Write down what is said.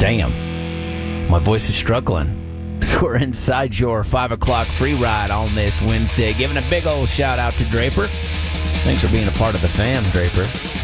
Damn. My voice is struggling. So we're inside your 5 o'clock free ride on this Wednesday. Giving a big old shout out to Draper. Thanks for being a part of the fam, Draper.